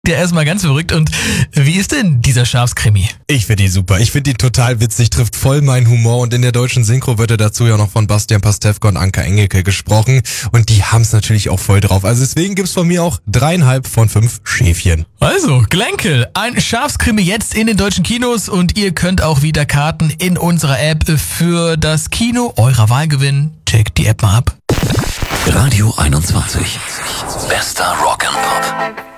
Ja, erstmal ganz verrückt. Und wie ist denn dieser Schafskrimi? Ich finde die super. Ich finde die total witzig, trifft voll meinen Humor und in der deutschen Synchro wird er dazu ja noch von Bastian Pastewka und Anka Engelke gesprochen und die haben es natürlich auch voll drauf. Also deswegen gibt's von mir auch 3,5 von 5 Schäfchen. Also, Glänkel, ein Schafskrimi jetzt in den deutschen Kinos und ihr könnt auch wieder Karten in unserer App für das Kino eurer Wahl gewinnen. Checkt die App mal ab. Radio 21. Bester Rock'n'Pop.